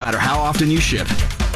matter how often you ship.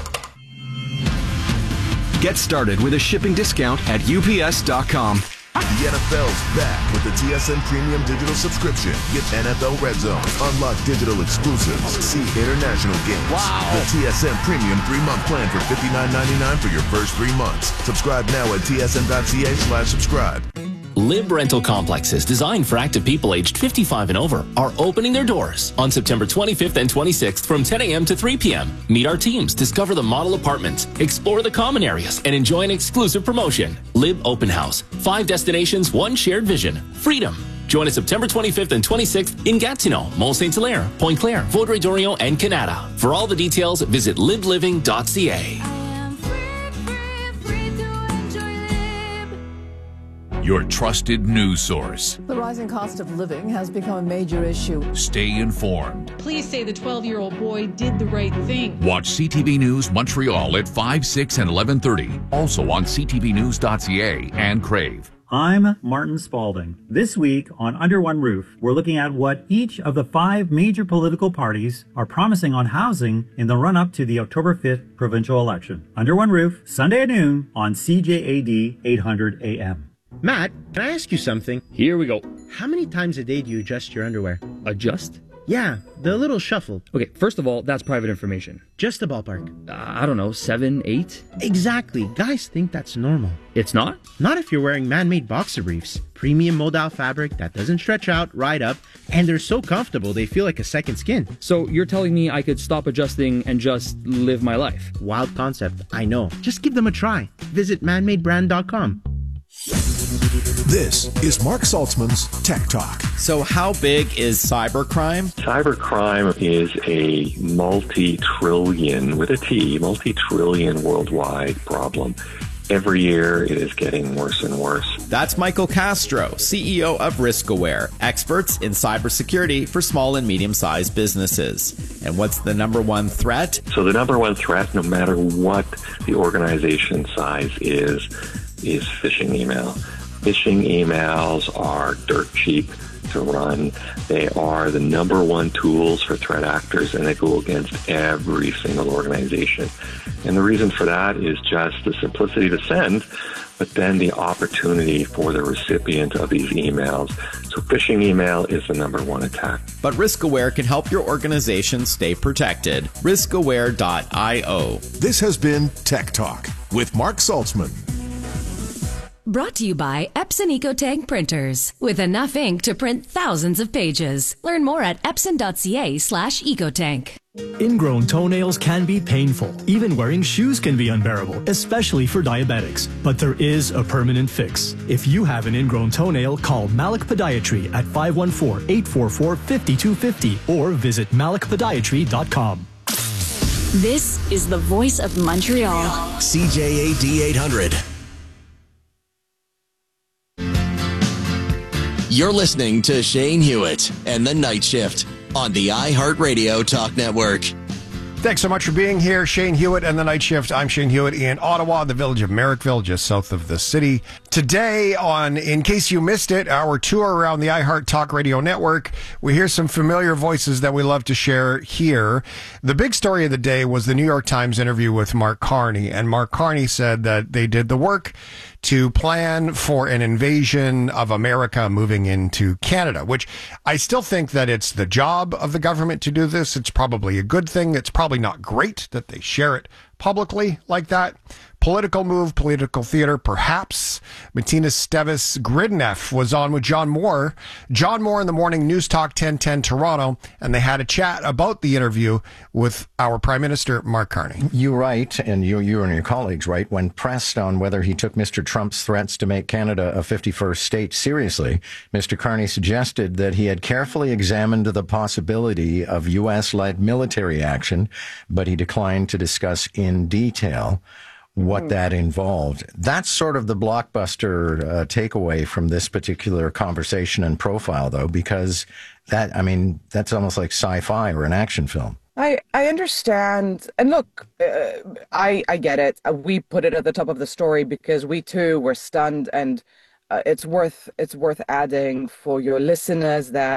Get started with a shipping discount at UPS.com. The NFL's back with the TSN Premium Digital Subscription. Get NFL Red Zone, unlock digital exclusives, see international games. Wow. The TSN Premium 3-month plan for $59.99 for your first 3 months. Subscribe now at tsn.ca/subscribe. Lib Rental Complexes designed for active people aged 55 and over are opening their doors on September 25th and 26th from 10 a.m. to 3 p.m. Meet our teams, discover the model apartments, explore the common areas, and enjoy an exclusive promotion. Lib Open House. 5 destinations, 1 shared vision. Freedom. Join us September 25th and 26th in Gatineau, Mont Saint-Hilaire, Pointe-Claire, Vaudreuil-Dorion, and Canada. For all the details, visit libliving.ca. Your trusted news source. The rising cost of living has become a major issue. Stay informed. Please say the 12-year-old boy did the right thing. Watch CTV News Montreal at 5, 6, and 11:30. Also on ctvnews.ca and Crave. I'm Martin Spalding. This week on Under One Roof, we're looking at what each of the 5 major political parties are promising on housing in the run-up to the October 5th provincial election. Under One Roof, Sunday at noon on CJAD 800 AM. Matt, can I ask you something? Here we go. How many times a day do you adjust your underwear? Adjust? Yeah, the little shuffle. Okay, first of all, that's private information. Just a ballpark. I don't know, 7, 8? Exactly. Guys think that's normal. It's not? Not if you're wearing man-made boxer briefs. Premium modal fabric that doesn't stretch out, ride up, and they're so comfortable they feel like a second skin. So you're telling me I could stop adjusting and just live my life? Wild concept, I know. Just give them a try. Visit manmadebrand.com. This is Mark Saltzman's Tech Talk. So how big is cybercrime? Cybercrime is a multi-trillion, with a T, multi-trillion worldwide problem. Every year, it is getting worse and worse. That's Michael Castro, CEO of RiskAware, experts in cybersecurity for small and medium-sized businesses. And what's the number one threat? So the number one threat, no matter what the organization size is phishing email. Phishing emails are dirt cheap to run. They are the number one tools for threat actors, and they go against every single organization. And the reason for that is just the simplicity to send, but then the opportunity for the recipient of these emails. So phishing email is the number one attack. But RiskAware can help your organization stay protected. RiskAware.io. This has been Tech Talk with Mark Saltzman. Brought to you by Epson EcoTank printers. With enough ink to print thousands of pages. Learn more at epson.ca/ecotank. Ingrown toenails can be painful. Even wearing shoes can be unbearable, especially for diabetics. But there is a permanent fix. If you have an ingrown toenail, call Malik Podiatry at 514-844-5250 or visit malikpodiatry.com. This is the voice of Montreal. CJAD 800. You're listening to Shane Hewitt and The Night Shift on the iHeartRadio Talk Network. Thanks so much for being here. Shane Hewitt and The Night Shift. I'm Shane Hewitt in Ottawa, the village of Merrickville, just south of the city. Today on In Case You Missed It, our tour around the iHeart Talk Radio Network, we hear some familiar voices that we love to share here. The big story of the day was the New York Times interview with Mark Carney, and Mark Carney said that they did the work to plan for an invasion of America moving into Canada, which I still think that it's the job of the government to do this. It's probably a good thing. It's probably not great that they share it publicly like that. Political move, political theater, perhaps. Martina Stevis Gridneff was on with John Moore. John Moore in the morning, News Talk 1010 Toronto, and they had a chat about the interview with our Prime Minister, Mark Carney. You write, and you and your colleagues write, when pressed on whether he took Mr. Trump's threats to make Canada a 51st state seriously, Mr. Carney suggested that he had carefully examined the possibility of U.S.-led military action, but he declined to discuss in detail what that involved. That's sort of the blockbuster takeaway from this particular conversation and profile, though, because that's almost like sci-fi or an action film. I understand. And look, I get it. We put it at the top of the story because we too were stunned, and it's worth adding for your listeners that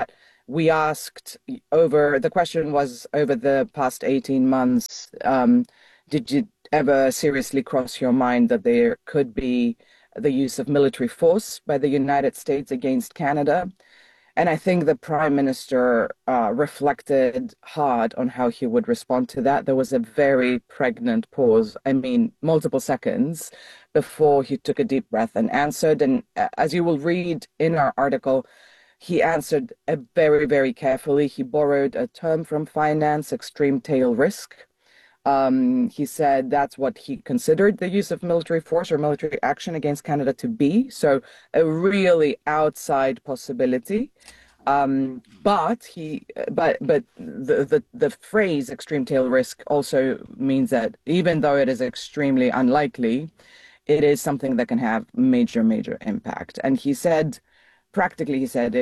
We asked the question was over the past 18 months, did you ever seriously cross your mind that there could be the use of military force by the United States against Canada? And I think the Prime Minister reflected hard on how he would respond to that. There was a very pregnant pause, multiple seconds, before he took a deep breath and answered. And as you will read in our article, he answered very, very carefully. He borrowed a term from finance, extreme tail risk. He said that's what he considered the use of military force or military action against Canada to be. So a really outside possibility. But the phrase extreme tail risk also means that even though it is extremely unlikely, it is something that can have major, major impact. And he said, practically,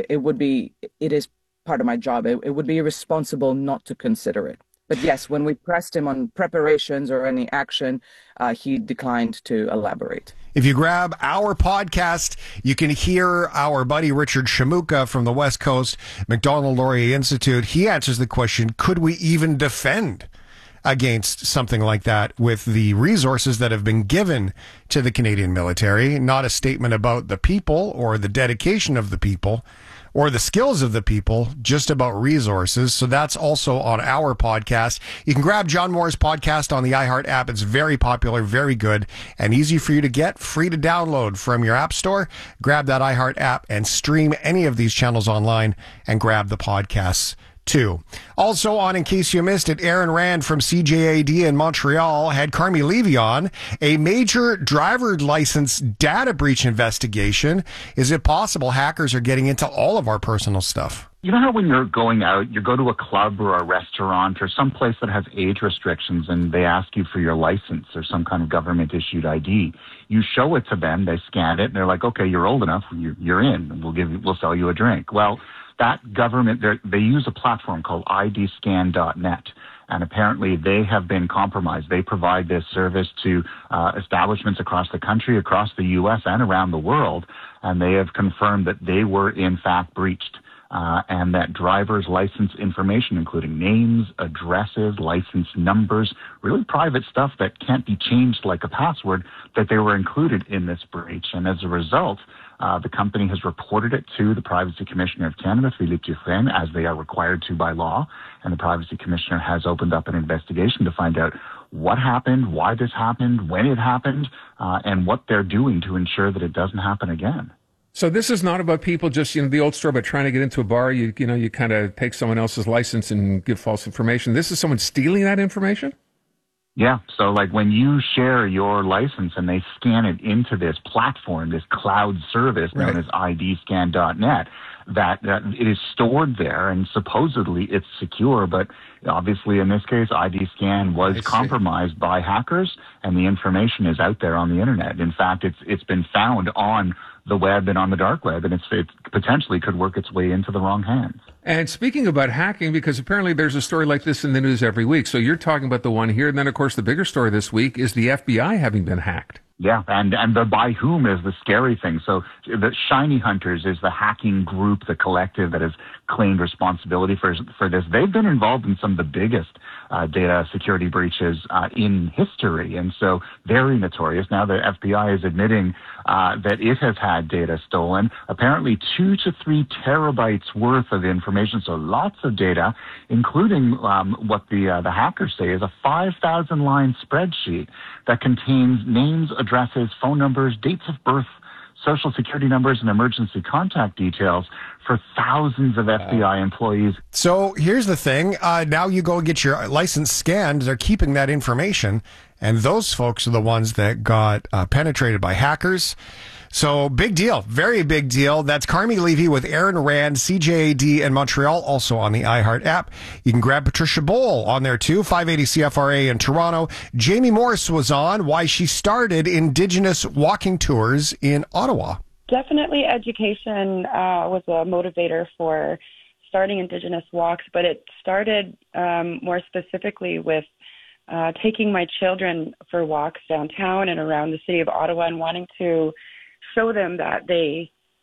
it is part of my job. It would be irresponsible not to consider it. But yes, when we pressed him on preparations or any action, he declined to elaborate. If you grab our podcast, you can hear our buddy Richard Shamuka from the West Coast Macdonald Laurier Institute. He answers the question, could we even defend against something like that with the resources that have been given to the Canadian military? Not a statement about the people or the dedication of the people or the skills of the people, just about resources. So that's also on our podcast. You can grab John Moore's podcast on the iHeart app. It's very popular, very good, and easy for you to get, free to download from your app store. Grab that iHeart app and stream any of these channels online and grab the podcasts too. Also on, in case you missed it, Aaron Rand from CJAD in Montreal had Carmi Levy on. A major driver license data breach investigation. Is it possible hackers are getting into all of our personal stuff? You know how when you're going out, you go to a club or a restaurant or some place that has age restrictions and they ask you for your license or some kind of government-issued ID. You show it to them, they scan it, and they're like, okay, you're old enough, you're in, and we'll sell you a drink. Well, that government, they use a platform called IDscan.net, and apparently they have been compromised. They provide this service to establishments across the country, across the U.S., and around the world, and they have confirmed that they were, in fact, breached. And that driver's license information, including names, addresses, license numbers, really private stuff that can't be changed like a password, that they were included in this breach. And as a result, the company has reported it to the Privacy Commissioner of Canada, Philippe Dufresne, as they are required to by law. And the Privacy Commissioner has opened up an investigation to find out what happened, why this happened, when it happened, and what they're doing to ensure that it doesn't happen again. So this is not about people just, the old story about trying to get into a bar. You kind of take someone else's license and give false information. This is someone stealing that information? Yeah. So like when you share your license and they scan it into this platform, this cloud service known as IDscan.net, that it is stored there and supposedly it's secure. But obviously in this case, IDscan was compromised by hackers and the information is out there on the internet. In fact, it's been found on the web and on the dark web, and it potentially could work its way into the wrong hands. And speaking about hacking, because apparently there's a story like this in the news every week. So you're talking about the one here, and then of course the bigger story this week is the FBI having been hacked. Yeah, and the by whom is the scary thing. So the Shiny Hunters is the hacking group, the collective that has claimed responsibility for this. They've been involved in some of the biggest data security breaches in history, and so very notorious. Now the FBI is admitting that it has had data stolen, apparently 2 to 3 terabytes worth of information, so lots of data, including what the hackers say is a 5,000-line spreadsheet that contains names, addresses, phone numbers, dates of birth, social security numbers, and emergency contact details for thousands of FBI employees. So here's the thing. Now you go get your license scanned. They're keeping that information. And those folks are the ones that got penetrated by hackers. So big deal. Very big deal. That's Carmi Levy with Aaron Rand, CJAD in Montreal, also on the iHeart app. You can grab Patricia Bowl on there too, 580 CFRA in Toronto. Jamie Morse was on why she started Indigenous walking tours in Ottawa. Definitely education was a motivator for starting Indigenous walks, but it started more specifically with taking my children for walks downtown and around the city of Ottawa and wanting to show them that they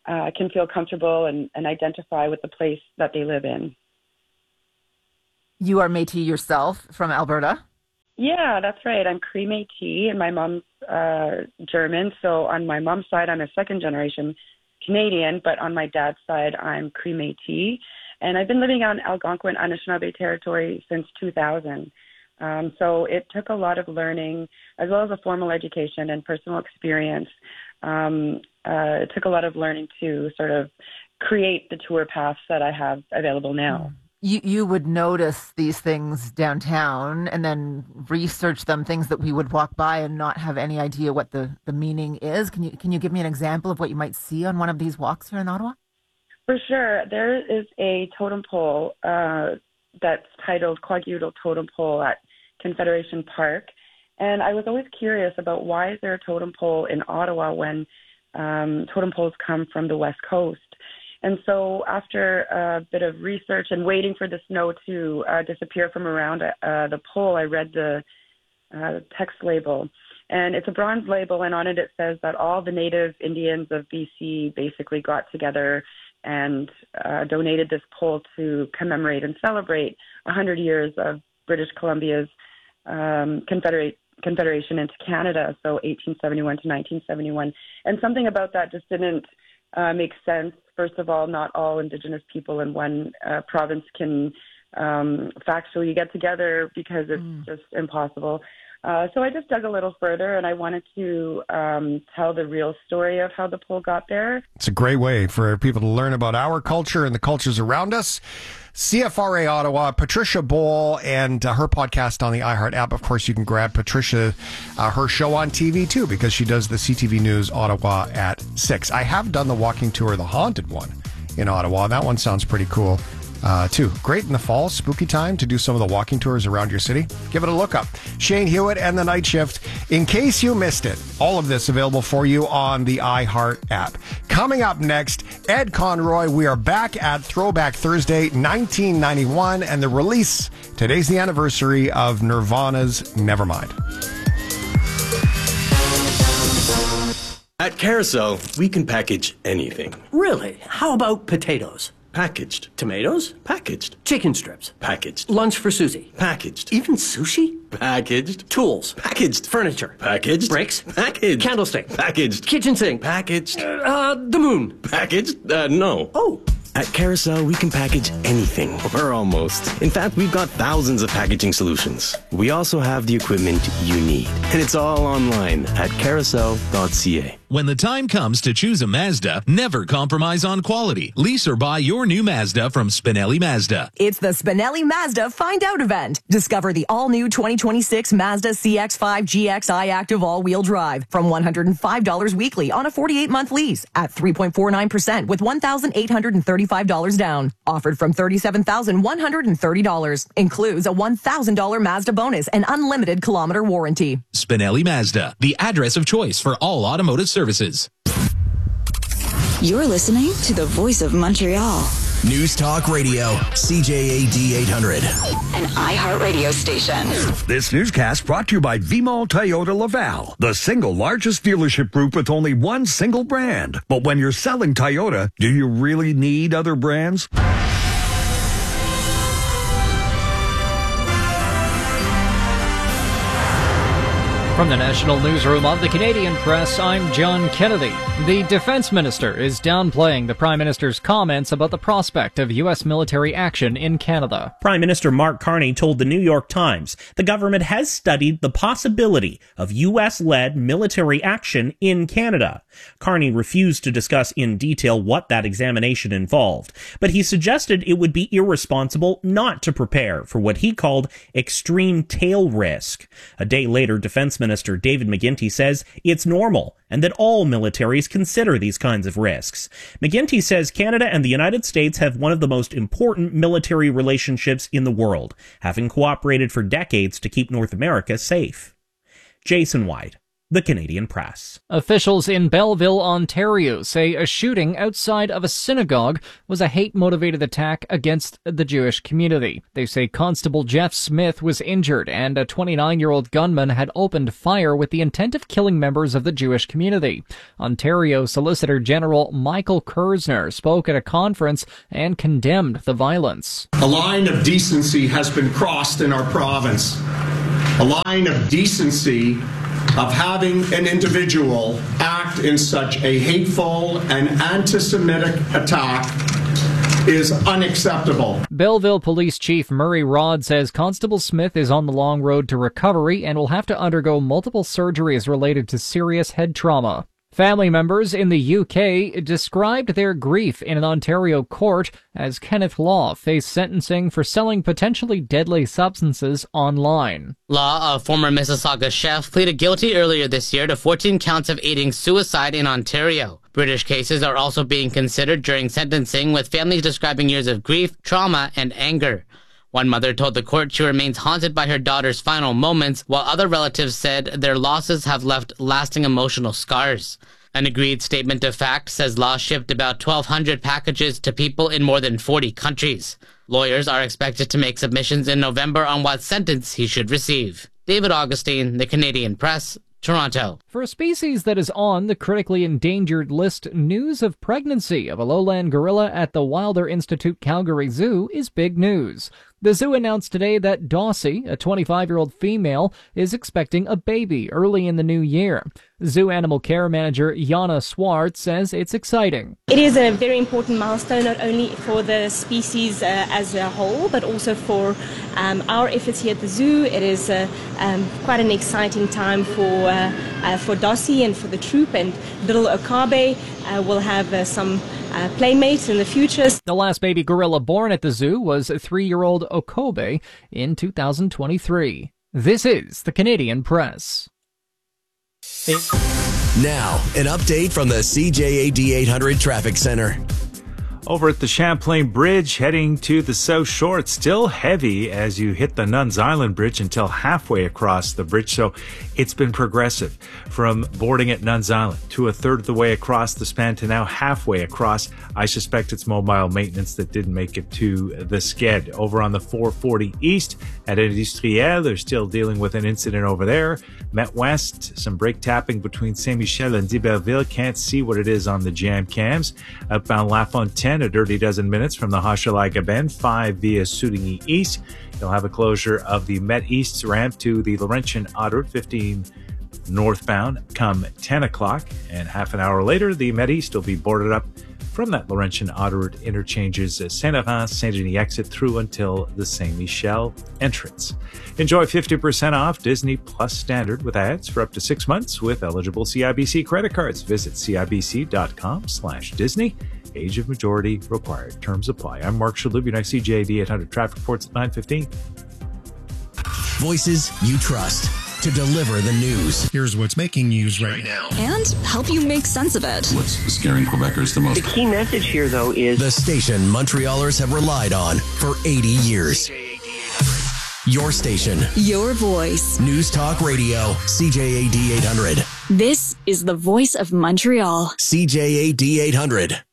can feel comfortable and identify with the place that they live in. You are Métis yourself from Alberta? Yeah, that's right. I'm Cree Métis, and my mom's German. So on my mom's side, I'm a second-generation Canadian, but on my dad's side, I'm Cree Métis. And I've been living on Algonquin Anishinaabe territory since 2000. So it took a lot of learning, as well as a formal education and personal experience. It took a lot of learning to sort of create the tour paths that I have available now. You would notice these things downtown and then research them, things that we would walk by and not have any idea what the meaning is. Can you give me an example of what you might see on one of these walks here in Ottawa? For sure. There is a totem pole that's titled Quagutl Totem Pole at Confederation Park. And I was always curious about why is there a totem pole in Ottawa when totem poles come from the West Coast. And so after a bit of research and waiting for the snow to disappear from around the pole, I read the text label. And it's a bronze label, and on it says that all the native Indians of BC basically got together and donated this pole to commemorate and celebrate 100 years of British Columbia's confederation into Canada, so 1871 to 1971. And something about that just didn't make sense. First of all, not all Indigenous people in one province can factually get together because it's just impossible. So I just dug a little further, and I wanted to tell the real story of how the pole got there. It's a great way for people to learn about our culture and the cultures around us. CFRA Ottawa, Patricia Boll, and her podcast on the iHeart app. Of course, you can grab Patricia, her show on TV, too, because she does the CTV News Ottawa at 6. I have done the walking tour, the haunted one in Ottawa. That one sounds pretty cool, too. Great in the fall, spooky time to do some of the walking tours around your city. Give it a look up. Shane Hewitt and the Night Shift. In case you missed it, all of this available for you on the iHeart app. Coming up next, Ed Conroy. We are back at Throwback Thursday, 1991, and the release. Today's the anniversary of Nirvana's Nevermind. At Carousel, we can package anything. Really? How about potatoes? Packaged. Tomatoes? Packaged. Chicken strips? Packaged. Lunch for Susie? Packaged. Even sushi? Packaged. Tools? Packaged. Furniture? Packaged. Bricks? Packaged. Candlestick? Packaged. Kitchen sink? Packaged. The moon? Packaged? No. Oh. At Carousel, we can package anything, or almost. In fact, we've got thousands of packaging solutions. We also have the equipment you need. And it's all online at carousel.ca. When the time comes to choose a Mazda, never compromise on quality. Lease or buy your new Mazda from Spinelli Mazda. It's the Spinelli Mazda Find Out event. Discover the all-new 2026 Mazda CX-5 GXI Active all-wheel drive from $105 weekly on a 48-month lease at 3.49% with $1,835 down. Offered from $37,130. Includes a $1,000 Mazda bonus and unlimited kilometer warranty. Spinelli Mazda, the address of choice for all automotive services. You're listening to the Voice of Montreal. News Talk Radio, CJAD 800. An iHeart radio station. This newscast brought to you by Vimall Toyota Laval, the single largest dealership group with only one single brand. But when you're selling Toyota, do you really need other brands? From the National Newsroom of the Canadian Press, I'm John Kennedy. The Defense Minister is downplaying the Prime Minister's comments about the prospect of U.S. military action in Canada. Prime Minister Mark Carney told the New York Times the government has studied the possibility of U.S.-led military action in Canada. Carney refused to discuss in detail what that examination involved, but he suggested it would be irresponsible not to prepare for what he called extreme tail risk. A day later, Defense Minister David McGuinty says it's normal and that all militaries consider these kinds of risks. McGuinty says Canada and the United States have one of the most important military relationships in the world, having cooperated for decades to keep North America safe. Jason White, the Canadian Press. Officials in Belleville, Ontario say a shooting outside of a synagogue was a hate-motivated attack against the Jewish community. They say Constable Jeff Smith was injured and a 29-year-old gunman had opened fire with the intent of killing members of the Jewish community. Ontario Solicitor General Michael Kersner spoke at a conference and condemned the violence. A line of decency has been crossed in our province. A line of decency of having an individual act in such a hateful and anti-Semitic attack is unacceptable. Belleville Police Chief Murray Rod says Constable Smith is on the long road to recovery and will have to undergo multiple surgeries related to serious head trauma. Family members in the UK described their grief in an Ontario court as Kenneth Law faced sentencing for selling potentially deadly substances online. Law, a former Mississauga chef, pleaded guilty earlier this year to 14 counts of aiding suicide in Ontario. British cases are also being considered during sentencing, with families describing years of grief, trauma, and anger. One mother told the court she remains haunted by her daughter's final moments, while other relatives said their losses have left lasting emotional scars. An agreed statement of fact says Law shipped about 1,200 packages to people in more than 40 countries. Lawyers are expected to make submissions in November on what sentence he should receive. David Augustine, The Canadian Press, Toronto. For a species that is on the critically endangered list, news of pregnancy of a lowland gorilla at the Wilder Institute Calgary Zoo is big news. The zoo announced today that Dossie, a 25-year-old female, is expecting a baby early in the new year. Zoo animal care manager Jana Swart says it's exciting. It is a very important milestone, not only for the species as a whole, but also for our efforts here at the zoo. It is quite an exciting time for Dossie and for the troop, and little Okabe will have some playmates in the future. The last baby gorilla born at the zoo was 3-year-old Okabe in 2023. This is the Canadian Press. Now, an update from the CJAD 800 Traffic Center. Over at the Champlain Bridge, heading to the South Shore, it's still heavy as you hit the Nuns Island Bridge until halfway across the bridge. So it's been progressive from boarding at Nuns Island to a third of the way across the span to now halfway across. I suspect it's mobile maintenance that didn't make it to the sked. Over on the 440 East at Industriel, they're still dealing with an incident over there. Met West, some brake tapping between Saint-Michel and d'Iberville. Can't see what it is on the jam cams. Outbound La Fontaine, a dirty dozen minutes from the Hochelaga Bend, 5 via Soudigny East. You'll have a closure of the Met East ramp to the Laurentian Autoroute 15 northbound come 10 o'clock. And half an hour later, the Met East will be boarded up from that Laurentian Autoroute interchanges Saint-Laurent, Saint-Denis exit through until the Saint-Michel entrance. Enjoy 50% off Disney Plus Standard with ads for up to 6 months with eligible CIBC credit cards. Visit cibc.com/Disney. Age of majority required. Terms apply. I'm Mark Shalhoub, your next CJAD 800 traffic reports at 9:15. Voices you trust to deliver the news. Here's what's making news right now. And help you make sense of it. What's scaring Quebecers the most? The key message here, though, is the station Montrealers have relied on for 80 years. Your station. Your voice. News Talk Radio. CJAD 800. This is the voice of Montreal. CJAD 800.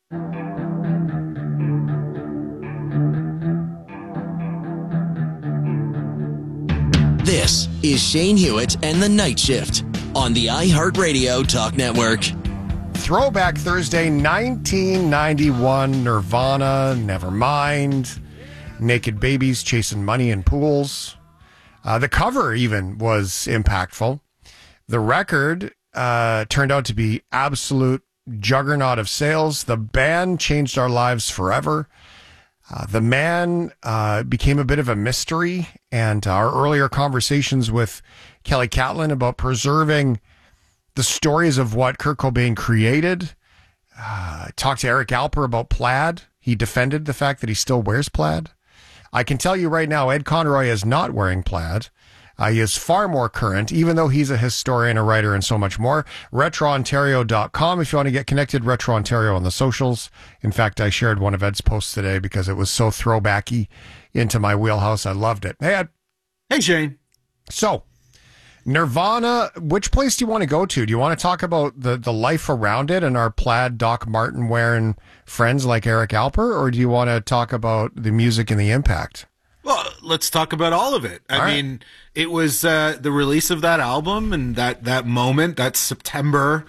This is Shane Hewitt and the Night Shift on the iHeartRadio Talk Network. Throwback Thursday, 1991, Nirvana, Nevermind, Naked Babies Chasing Money in Pools. The cover even was impactful. The record turned out to be absolute juggernaut of sales. The band changed our lives forever. The man became a bit of a mystery, and our earlier conversations with Kelly Catlin about preserving the stories of what Kurt Cobain created. Talked to Eric Alper about plaid. He defended the fact that he still wears plaid. I can tell you right now, Ed Conroy is not wearing plaid. He is far more current, even though he's a historian, a writer, and so much more. RetroOntario.com if you want to get connected. Retro Ontario on the socials. In fact, I shared one of Ed's posts today because it was so throwbacky into my wheelhouse. I loved it. Hey, Ed. Hey, Shane. So, Nirvana, which place do you want to go to? Do you want to talk about the life around it and our plaid Doc Martin wearing friends like Eric Alper, or do you want to talk about the music and the impact? Well, let's talk about all of it. I mean, it was the release of that album and that moment, that September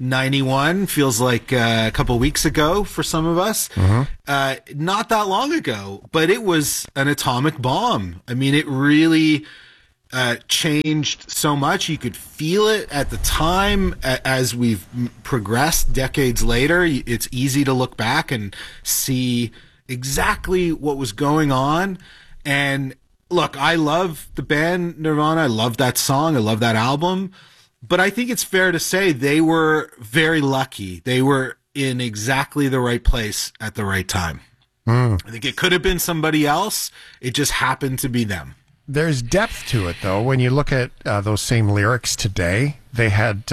91, feels like a couple weeks ago for some of us. Not that long ago, but it was an atomic bomb. I mean, it really changed so much. You could feel it at the time. As we've progressed decades later, it's easy to look back and see exactly what was going on. And look, I love the band Nirvana. I love that song. I love that album. But I think it's fair to say they were very lucky. They were in exactly the right place at the right time. I think it could have been somebody else. It just happened to be them. There's depth to it, though. When you look at those same lyrics today, they had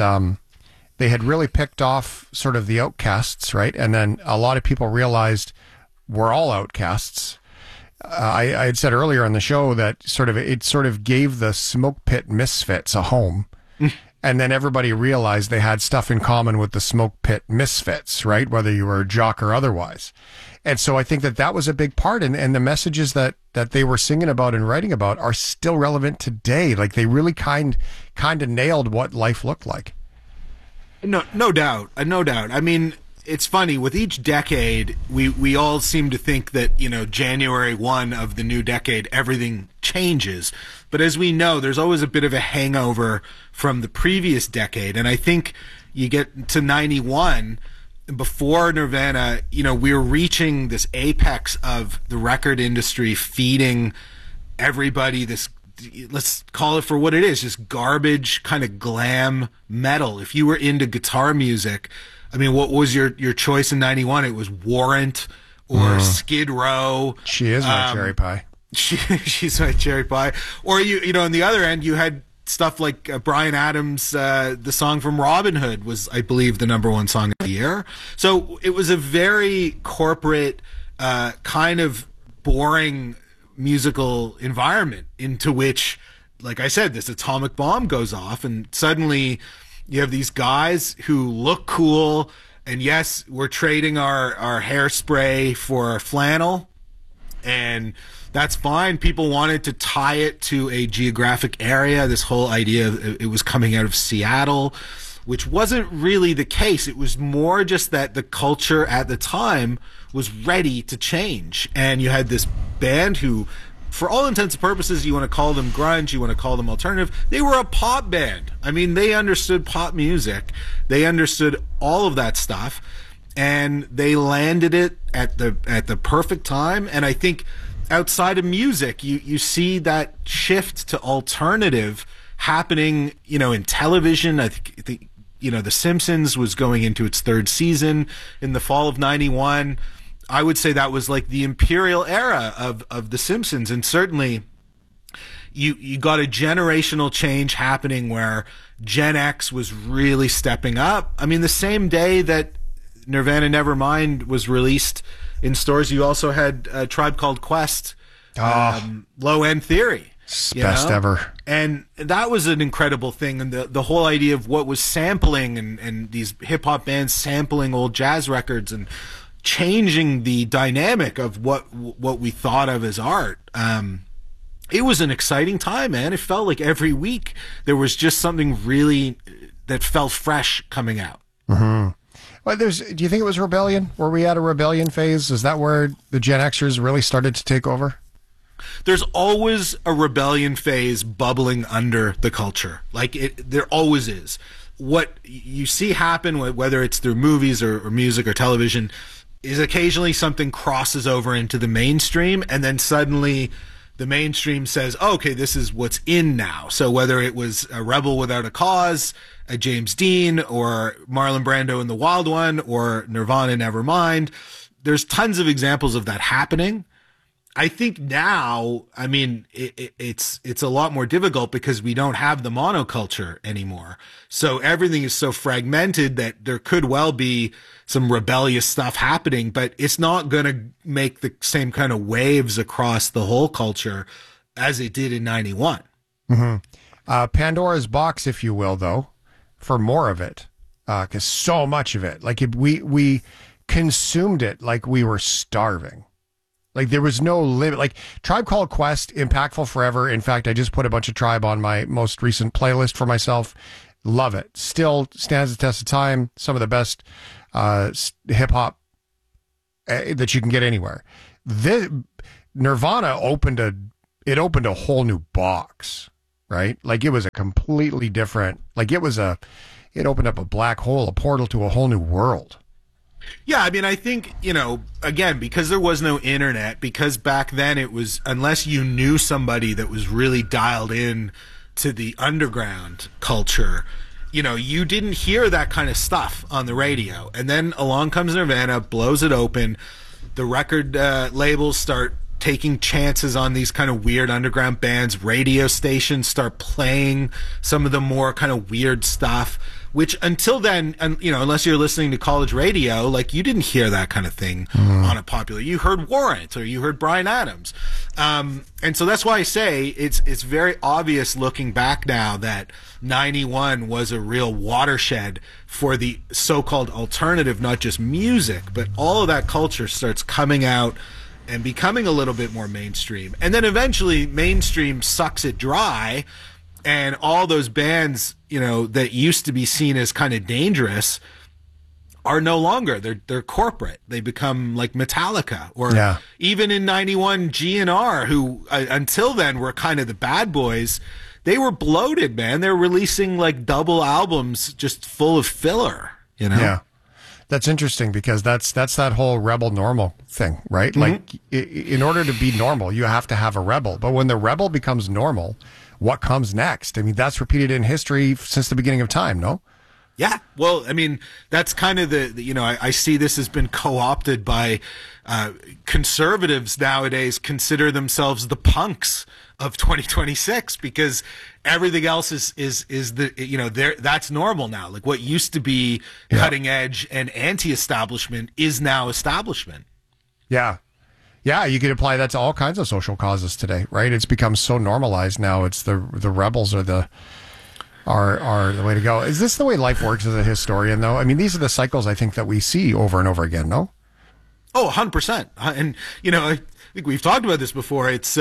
really picked off sort of the outcasts, right? And then a lot of people realized we're all outcasts. I had said earlier on the show that it sort of gave the Smoke Pit Misfits a home. And then everybody realized they had stuff in common with the Smoke Pit Misfits, right? Whether you were a jock or otherwise. And so I think that was a big part. And the messages that they were singing about and writing about are still relevant today. Like they really kind of nailed what life looked like. No doubt. No doubt. I mean, it's funny, with each decade, we all seem to think that, January 1 of the new decade, everything changes. But as we know, there's always a bit of a hangover from the previous decade. And I think you get to 91, before Nirvana, we were reaching this apex of the record industry feeding everybody this, let's call it for what it is, just garbage kind of glam metal. If you were into guitar music, I mean, what was your choice in 91? It was Warrant or Skid Row. She is my cherry pie. She's my cherry pie. Or on the other end, you had stuff like Bryan Adams. The song from Robin Hood was, I believe, the #1 song of the year. So it was a very corporate, kind of boring musical environment into which, like I said, this atomic bomb goes off, and suddenly you have these guys who look cool, and yes, we're trading our hairspray for flannel, and that's fine. People wanted to tie it to a geographic area. This whole idea, it was coming out of Seattle, which wasn't really the case. It was more just that the culture at the time was ready to change. And you had this band who, for all intents and purposes, you want to call them grunge, you want to call them alternative, they were a pop band. I mean, they understood pop music. They understood all of that stuff, and they landed it at the perfect time. And I think outside of music, you see that shift to alternative happening, in television. I think The Simpsons was going into its 3rd season in the fall of 91. I would say that was like the imperial era of The Simpsons. And certainly you got a generational change happening where Gen X was really stepping up. I mean, the same day that Nirvana Nevermind was released in stores, you also had a Tribe Called Quest, Low End Theory. Best ever. And that was an incredible thing. And the whole idea of what was sampling and these hip hop bands sampling old jazz records and changing the dynamic of what we thought of as art. It was an exciting time, man. It felt like every week there was just something really that felt fresh coming out. Mm-hmm. Well, do you think it was rebellion? Were we at a rebellion phase? Is that where the Gen Xers really started to take over? There's always a rebellion phase bubbling under the culture. There always is. What you see happen, whether it's through movies or music or television, is occasionally something crosses over into the mainstream, and then suddenly the mainstream says, okay, this is what's in now. So whether it was a Rebel Without a Cause, a James Dean, or Marlon Brando in The Wild One, or Nirvana Nevermind, there's tons of examples of that happening. I think now, I mean, it's a lot more difficult because we don't have the monoculture anymore. So everything is so fragmented that there could well be some rebellious stuff happening, but it's not going to make the same kind of waves across the whole culture as it did in 91. Mm-hmm. Pandora's box, if you will, though, for more of it, because so much of it, like we consumed it like we were starving. Like there was no limit. Like Tribe Called Quest, impactful forever. In fact, I just put a bunch of Tribe on my most recent playlist for myself. Love it. Still stands the test of time. Some of the best hip hop that you can get anywhere. Nirvana opened a whole new box, right? Like it was a completely different. Like it opened up a black hole, a portal to a whole new world. Yeah, I mean, I think, again, because there was no internet, because back then it was, unless you knew somebody that was really dialed in to the underground culture, you didn't hear that kind of stuff on the radio. And then along comes Nirvana, blows it open. The record labels start taking chances on these kind of weird underground bands. Radio stations start playing some of the more kind of weird stuff, which until then, unless you're listening to college radio, like you didn't hear that kind of thing on a popular. You heard Warrant or you heard Bryan Adams. And so that's why I say it's very obvious looking back now that 91 was a real watershed for the so-called alternative, not just music, but all of that culture starts coming out and becoming a little bit more mainstream. And then eventually mainstream sucks it dry, and all those bands, that used to be seen as kind of dangerous are no longer. They're corporate. They become like Metallica or even in 91 GNR, who until then were kind of the bad boys. They were bloated, man. They're releasing like double albums just full of filler, Yeah. That's interesting because that's that whole rebel normal thing, right? Mm-hmm. Like in order to be normal, you have to have a rebel. But when the rebel becomes normal, what comes next? I mean, that's repeated in history since the beginning of time, no? Yeah. Well, I mean, that's kind of I see this has been co-opted by conservatives nowadays consider themselves the punks of 2026 because everything else is that's normal now. Like what used to be cutting edge and anti-establishment is now establishment. Yeah. Yeah, you could apply that to all kinds of social causes today, right? It's become so normalized now. It's the rebels are the way to go. Is this the way life works as a historian, though? I mean, these are the cycles I think that we see over and over again, no? Oh, 100%. And, I think we've talked about this before. It's,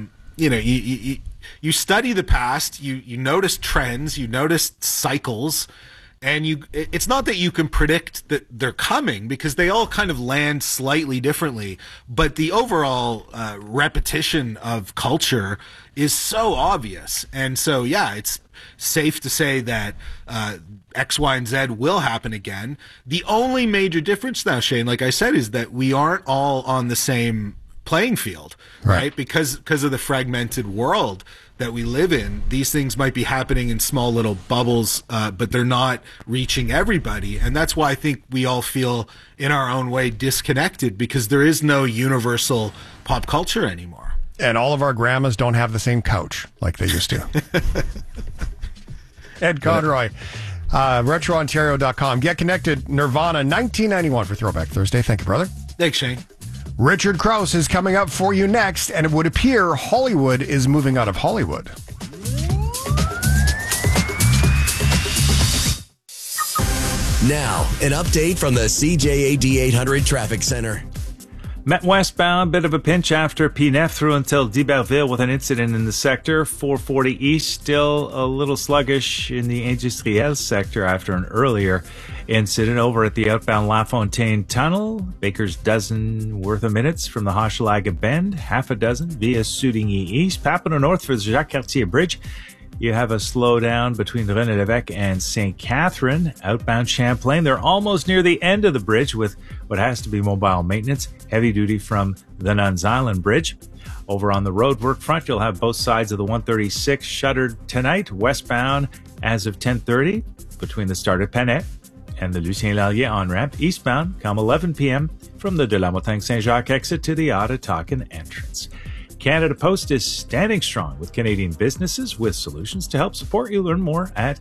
you study the past, you notice trends, you notice cycles, and it's not that you can predict that they're coming because they all kind of land slightly differently, but the overall repetition of culture is so obvious. And so, yeah, it's safe to say that X, Y, and Z will happen again. The only major difference now, Shane, like I said, is that we aren't all on the same playing field, right? Because of the fragmented world that we live in, these things might be happening in small little bubbles, but they're not reaching everybody. And that's why I think we all feel in our own way disconnected because there is no universal pop culture anymore. And all of our grandmas don't have the same couch like they used to. Ed Conroy, RetroOntario.com. Get connected. Nirvana, 1991 for Throwback Thursday. Thank you, brother. Thanks, Shane. Richard Krause is coming up for you next, and it would appear Hollywood is moving out of Hollywood. Now, an update from the CJAD 800 Traffic Center. Met westbound, bit of a pinch after Pinef through until d'Iberville with an incident in the sector. 440 east, still a little sluggish in the Industriel sector after an earlier incident over at the outbound La Fontaine Tunnel. Baker's dozen worth of minutes from the Hochelaga Bend, half a dozen via Soudigny East. Papineau North for the Jacques-Cartier Bridge. You have a slowdown between René Lévesque and St. Catherine. Outbound Champlain, they're almost near the end of the bridge with what has to be mobile maintenance. Heavy duty from the Nuns Island Bridge. Over on the roadwork front, you'll have both sides of the 136 shuttered tonight. Westbound as of 10:30 between the start at Panay and the Lucien Lallier on-ramp. Eastbound come 11 p.m. from the De La Montagne Saint-Jacques exit to the Ottawakan entrance. Canada Post is standing strong with Canadian businesses with solutions to help support you. Learn more at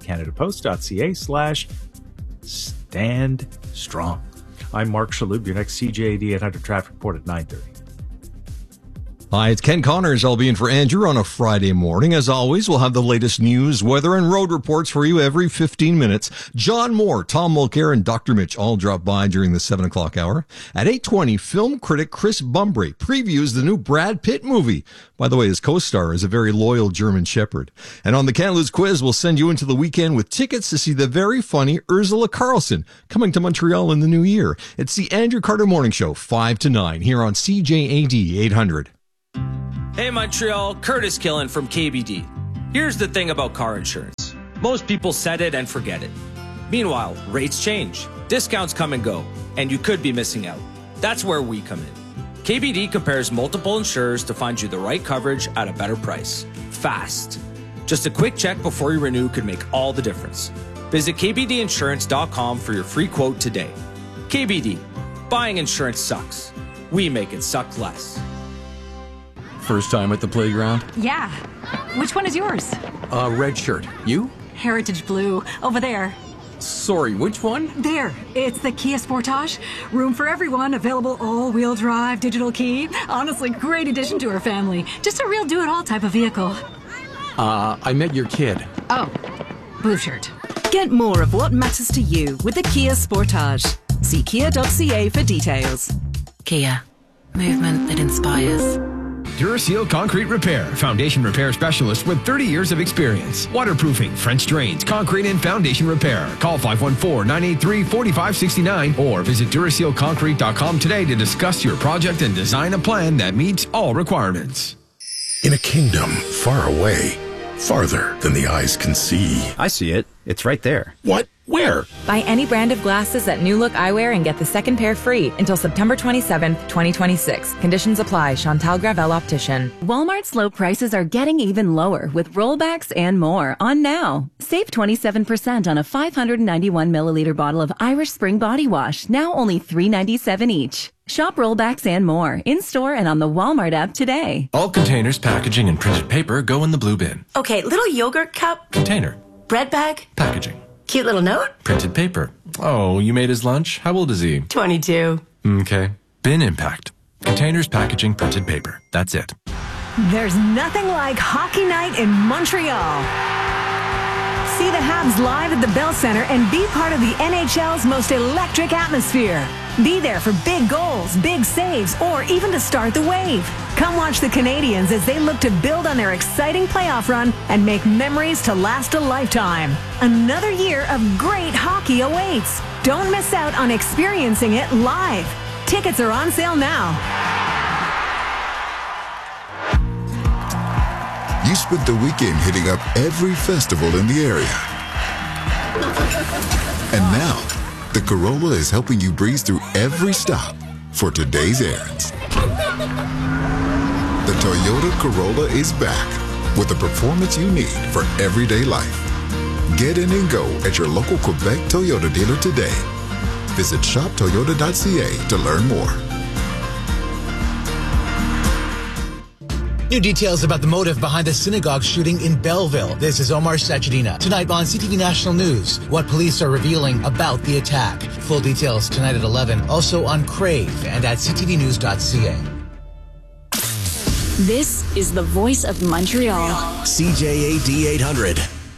canadapost.ca/stand strong. I'm Mark Shalhoub, your next CJAD 800 traffic report at 9:30. Hi, it's Ken Connors. I'll be in for Andrew on a Friday morning. As always, we'll have the latest news, weather, and road reports for you every 15 minutes. John Moore, Tom Mulcair, and Dr. Mitch all drop by during the 7 o'clock hour. At 8:20, film critic Chris Bumbray previews the new Brad Pitt movie. By the way, his co-star is a very loyal German Shepherd. And on the Can't Lose quiz, we'll send you into the weekend with tickets to see the very funny Ursula Carlson coming to Montreal in the new year. It's the Andrew Carter Morning Show, 5 to 9, here on CJAD 800. Hey Montreal, Curtis Killen from KBD. Here's the thing about car insurance. Most people set it and forget it. Meanwhile, rates change, discounts come and go, and you could be missing out. That's where we come in. KBD compares multiple insurers to find you the right coverage at a better price. Fast. Just a quick check before you renew could make all the difference. Visit kbdinsurance.com for your free quote today. KBD. Buying insurance sucks. We make it suck less. First time at the playground? Yeah. Which one is yours? Red shirt. You? Heritage Blue. Over there. Sorry, which one? There. It's the Kia Sportage. Room for everyone. Available all-wheel drive, digital key. Honestly, great addition to our family. Just a real do-it-all type of vehicle. I met your kid. Oh. Blue shirt. Get more of what matters to you with the Kia Sportage. See kia.ca for details. Kia. Movement that inspires. Duraseal Concrete Repair, foundation repair specialist with 30 years of experience. Waterproofing, French drains, concrete and foundation repair. Call 514-983-4569 or visit DurasealConcrete.com today to discuss your project and design a plan that meets all requirements. In a kingdom far away, farther than the eyes can see. I see it. It's right there. What? Where? Buy any brand of glasses at New Look Eyewear and get the second pair free until September 27th, 2026. Conditions apply. Chantal Gravel Optician. Walmart's low prices are getting even lower with rollbacks and more on now. Save 27% on a 591 milliliter bottle of Irish Spring Body Wash, now only $3.97 each. Shop rollbacks and more in-store and on the Walmart app today. All containers, packaging, and printed paper go in the blue bin. Okay, little yogurt cup. Container. Bread bag. Packaging. Cute little note. Printed paper. Oh, you made his lunch? How old is he? 22. Okay. Bin impact. Containers, packaging, printed paper. That's it. There's nothing like hockey night in Montreal. See the Habs live at the Bell Center and be part of the NHL's most electric atmosphere. Be there for big goals, big saves, or even to start the wave. Come watch the Canadians as they look to build on their exciting playoff run and make memories to last a lifetime. Another year of great hockey awaits. Don't miss out on experiencing it live. Tickets are on sale now. You spent the weekend hitting up every festival in the area. And now, the Corolla is helping you breeze through every stop for today's errands. The Toyota Corolla is back with the performance you need for everyday life. Get in and go at your local Quebec Toyota dealer today. Visit shoptoyota.ca to learn more. New details about the motive behind the synagogue shooting in Belleville. This is Omar Sachedina. Tonight on CTV National News, what police are revealing about the attack. Full details tonight at 11. Also on Crave and at ctvnews.ca. This is the voice of Montreal. CJAD 800.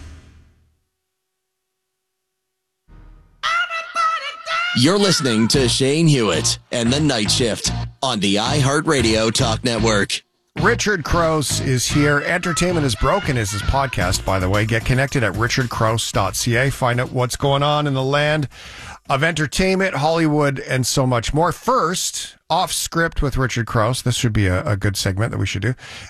You're listening to Shane Hewitt and the Night Shift on the iHeartRadio Talk Network. Richard Crouse is here. Entertainment is Broken is his podcast, by the way. Get connected at richardcrouse.ca. Find out what's going on in the land of entertainment, Hollywood, and so much more. First, off script with Richard Crouse. This should be a good segment that we should do.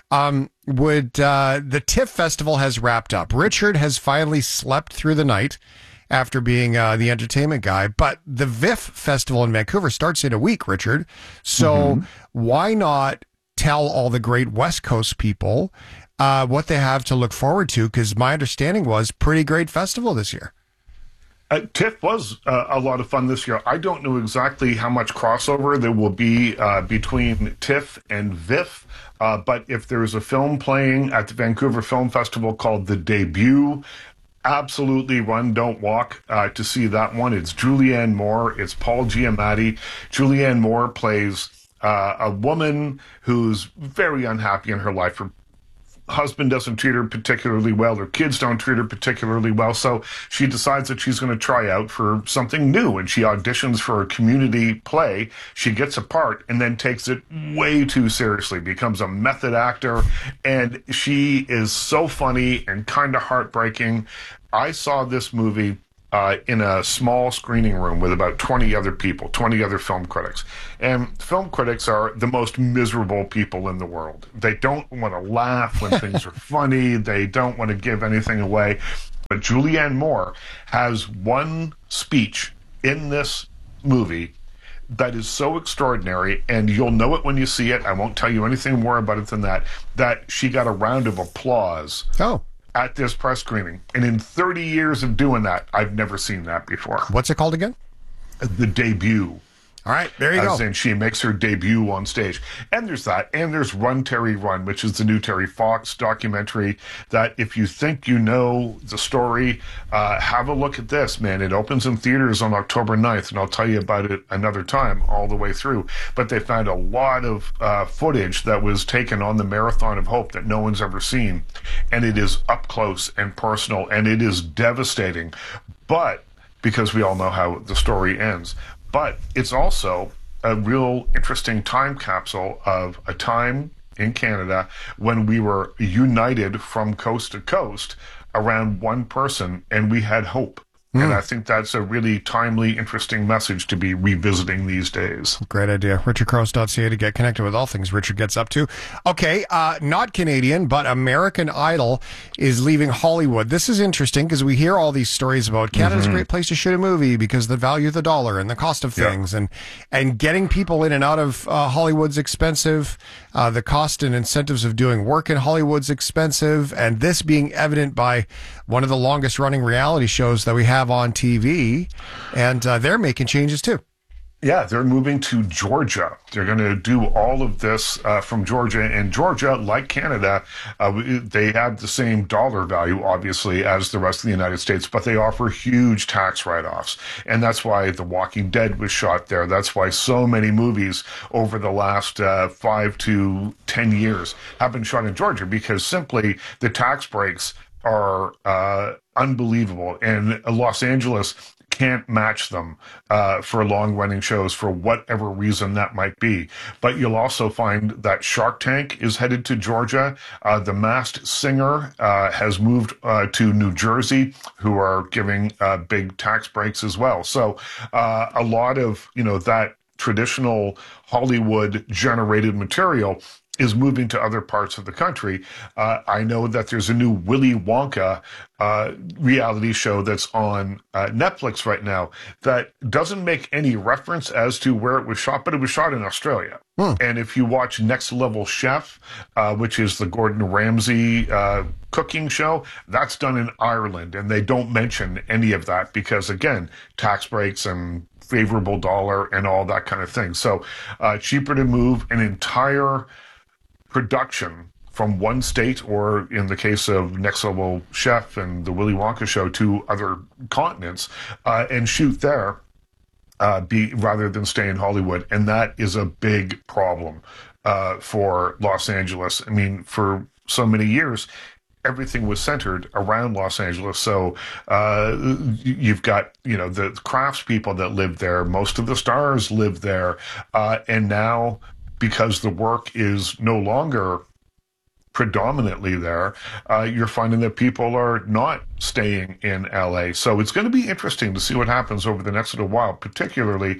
The TIFF Festival has wrapped up. Richard has finally slept through the night after being the entertainment guy. But the VIFF Festival in Vancouver starts in a week, Richard. So why not tell all the great West Coast people what they have to look forward to? Because my understanding was pretty great festival this year. TIFF was a lot of fun this year. I don't know exactly how much crossover there will be between TIFF and VIFF, but if there's a film playing at the Vancouver Film Festival called The Debut, absolutely run, don't walk to see that one. It's Julianne Moore. It's Paul Giamatti. Julianne Moore plays a woman who's very unhappy in her life. Her husband doesn't treat her particularly well. Her kids don't treat her particularly well. So she decides that she's going to try out for something new, and she auditions for a community play. She gets a part and then takes it way too seriously, becomes a method actor, and she is so funny and kind of heartbreaking. I saw this movie in a small screening room with about 20 other people, 20 other film critics. And film critics are the most miserable people in the world. They don't want to laugh when things are funny. They don't want to give anything away. But Julianne Moore has one speech in this movie that is so extraordinary, and you'll know it when you see it. I won't tell you anything more about it than that she got a round of applause. At this press screening. And in 30 years of doing that, I've never seen that before. What's it called again? The Debut. All right, there you go. And she makes her debut on stage. And there's that. And there's Run, Terry, Run, which is the new Terry Fox documentary that if you think you know the story, have a look at this, man. It opens in theaters on October 9th, and I'll tell you about it another time all the way through. But they found a lot of footage that was taken on the Marathon of Hope that no one's ever seen. And it is up close and personal, and it is devastating. But, because we all know how the story ends, but it's also a real interesting time capsule of a time in Canada when we were united from coast to coast around one person, and we had hope. And I think that's a really timely, interesting message to be revisiting these days. Great idea. RichardCross.ca to get connected with all things Richard gets up to. Okay, not Canadian, but American Idol is leaving Hollywood. This is interesting because we hear all these stories about Canada's a great place to shoot a movie because the value of the dollar and the cost of things, and getting people in and out of Hollywood's expensive. The cost and incentives of doing work in Hollywood's expensive, and this being evident by one of the longest running reality shows that we have on TV, and they're making changes too. Yeah, they're moving to Georgia. They're going to do all of this from Georgia. And Georgia, like Canada, they have the same dollar value, obviously, as the rest of the United States, but they offer huge tax write-offs. And that's why The Walking Dead was shot there. That's why so many movies over the last 5 to 10 years have been shot in Georgia, because simply the tax breaks are unbelievable. And Los Angeles can't match them for long-running shows for whatever reason that might be. But you'll also find that Shark Tank is headed to Georgia. The Masked Singer has moved to New Jersey, who are giving big tax breaks as well. So a lot of, that traditional Hollywood-generated material is moving to other parts of the country. I know that there's a new Willy Wonka reality show that's on Netflix right now that doesn't make any reference as to where it was shot, but it was shot in Australia. And if you watch Next Level Chef, which is the Gordon Ramsay cooking show, that's done in Ireland, and they don't mention any of that because, again, tax breaks and favorable dollar and all that kind of thing. So cheaper to move an entire production from one state, or in the case of Next Level Chef and the Willy Wonka show, to other continents and shoot there rather than stay in Hollywood. And that is a big problem for Los Angeles. I mean, for so many years, everything was centered around Los Angeles. So you've got, the craftspeople that live there. Most of the stars live there. And now, because the work is no longer predominantly there, you're finding that people are not staying in LA. So it's going to be interesting to see what happens over the next little while, particularly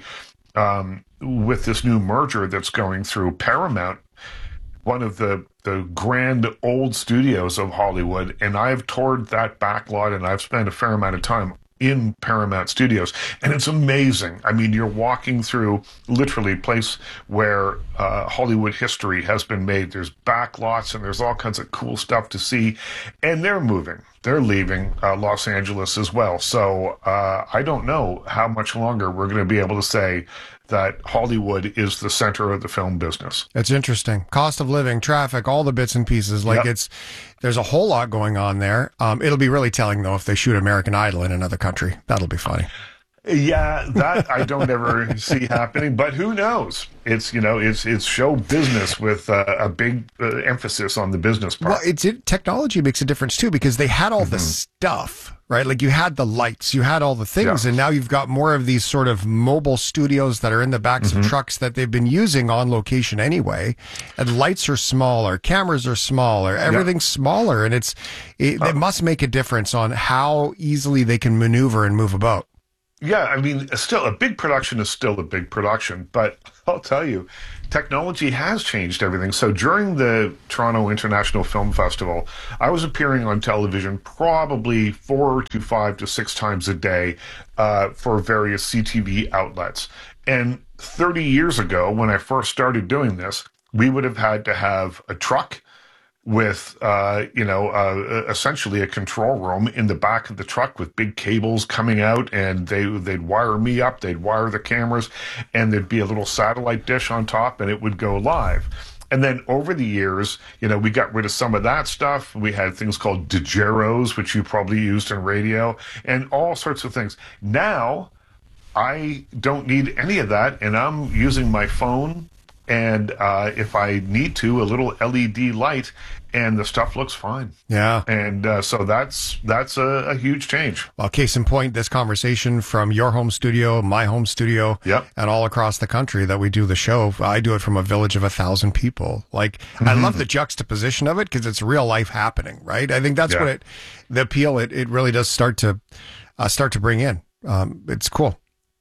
with this new merger that's going through. Paramount, one of the grand old studios of Hollywood, and I've toured that back lot, and I've spent a fair amount of time in Paramount Studios, and it's amazing. I mean, you're walking through literally a place where Hollywood history has been made. There's back lots, and there's all kinds of cool stuff to see, and they're moving. They're leaving Los Angeles as well. So I don't know how much longer we're going to be able to say that Hollywood is the center of the film business. It's interesting. Cost of living, traffic, all the bits and pieces. There's a whole lot going on there. It'll be really telling, though, if they shoot American Idol in another country. That'll be funny. Yeah, that I don't ever see happening, but who knows? It's it's show business with a big emphasis on the business part. Well, technology makes a difference too, because they had all the stuff, right? Like you had the lights, you had all the things, and now you've got more of these sort of mobile studios that are in the backs of trucks that they've been using on location anyway. And lights are smaller, cameras are smaller, everything's smaller, and it must make a difference on how easily they can maneuver and move about. Yeah, I mean, still, a big production is still a big production, but I'll tell you, technology has changed everything. So during the Toronto International Film Festival, I was appearing on television probably 4 to 5 to 6 times a day for various CTV outlets. And 30 years ago, when I first started doing this, we would have had to have a truck with, essentially a control room in the back of the truck with big cables coming out, and they'd wire me up, they'd wire the cameras, and there'd be a little satellite dish on top, and it would go live. And then over the years, we got rid of some of that stuff. We had things called digeros, which you probably used in radio, and all sorts of things. Now, I don't need any of that, and I'm using my phone, and if I need to, a little LED light, and the stuff looks fine. Yeah. And so that's a huge change. Well, case in point, this conversation from your home studio, my home studio, and all across the country that we do the show. I do it from a village of 1,000 people. Like, I love the juxtaposition of it because it's real life happening, right? I think that's what the appeal it really does start to bring in. It's cool.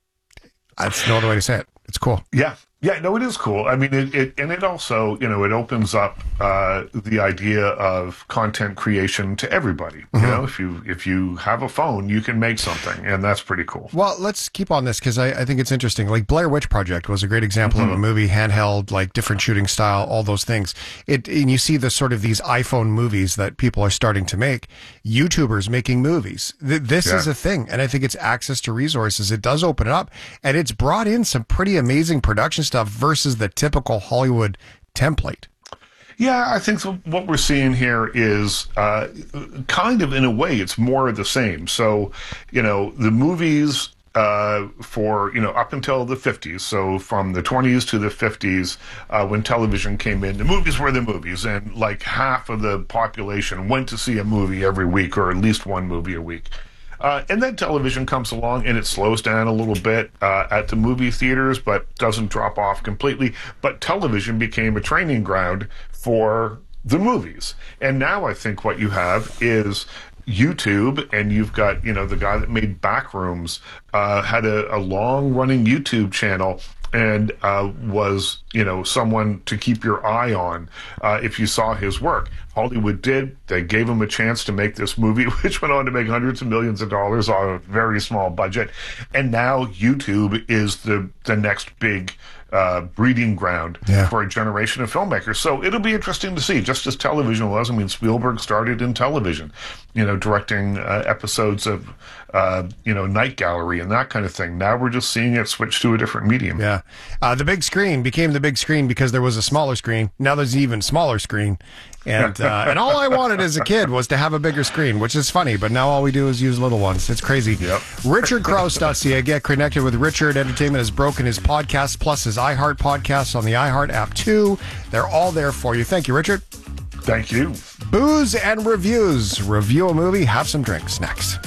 That's no other way to say it. It's cool. Yeah. Yeah, no, it is cool. I mean, it also, it opens up the idea of content creation to everybody. If you have a phone, you can make something, and that's pretty cool. Well, let's keep on this because I think it's interesting. Like Blair Witch Project was a great example of a movie, handheld, like different shooting style, all those things. And you see the sort of these iPhone movies that people are starting to make. YouTubers making movies. This is a thing, and I think it's access to resources. It does open it up, and it's brought in some pretty amazing production stuff versus the typical Hollywood template. Yeah, I think what we're seeing here is kind of, in a way, it's more of the same. So, the movies for, up until the 50s, so from the 20s to the 50s, when television came in, the movies were the movies, and like half of the population went to see a movie every week, or at least one movie a week. And then television comes along and it slows down a little bit at the movie theaters, but doesn't drop off completely. But television became a training ground for the movies. And now I think what you have is YouTube, and you've got, the guy that made Backrooms had a long-running YouTube channel, and was, someone to keep your eye on if you saw his work. Hollywood did. They gave him a chance to make this movie, which went on to make hundreds of millions of dollars on a very small budget. And now YouTube is the next big breeding ground for a generation of filmmakers. So it'll be interesting to see, just as television was. I mean, Spielberg started in television, directing episodes of, Night Gallery and that kind of thing. Now we're just seeing it switch to a different medium. Yeah. The big screen became the big screen because there was a smaller screen. Now there's an even smaller screen. And all I wanted as a kid was to have a bigger screen, which is funny, but now all we do is use little ones. It's crazy. Yep. RichardKraus.ca. Get connected with Richard. Entertainment has broken his podcast, plus his iHeart podcasts on the iHeart app, too. They're all there for you. Thank you, Richard. Thank you. Booze and reviews. Review a movie, have some drinks. Next.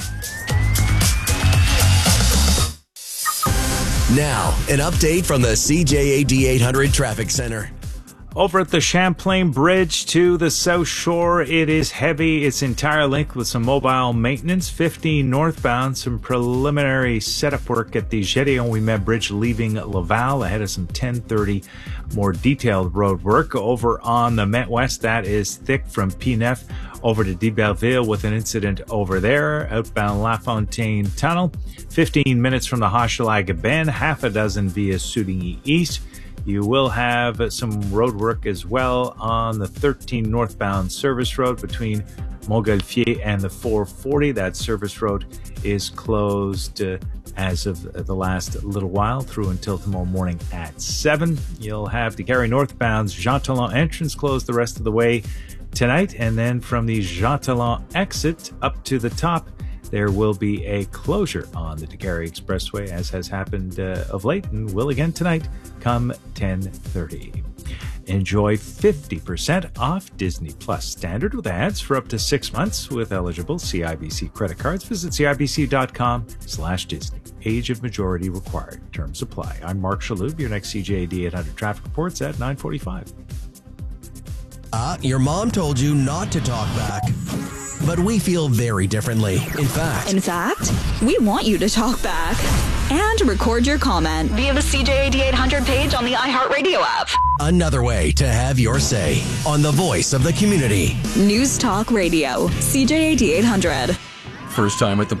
Now, an update from the CJAD 800 Traffic Center. Over at the Champlain Bridge to the South Shore, it is heavy its entire length with some mobile maintenance. 15 northbound, some preliminary setup work at the Gédéon-Ouimet Bridge leaving Laval ahead of some 10:30 more detailed road work. Over on the Met West, that is thick from P9 over to d'Iberville with an incident over there. Outbound LaFontaine Tunnel, 15 minutes from the Hochelaga Bend, half a dozen via Soudigny East. You will have some road work as well on the 13 northbound service road between Montgolfier and the 440. That service road is closed as of the last little while through until tomorrow morning at 7. You'll have the Gary northbound's Jean Talon entrance closed the rest of the way tonight. And then from the Jean Talon exit up to the top, there will be a closure on the DeGarry Expressway, as has happened of late and will again tonight come 10:30. Enjoy 50% off Disney Plus Standard with ads for up to 6 months with eligible CIBC credit cards. Visit CIBC.com/Disney. Age of majority required. Terms apply. I'm Mark Shaloub. Your next CJAD 800 traffic reports at 9:45. Your mom told you not to talk back. But we feel very differently. In fact, we want you to talk back and record your comment via the CJAD 800 page on the iHeartRadio app. another way to have your say on the voice of the community. News Talk Radio, CJAD 800. First time at the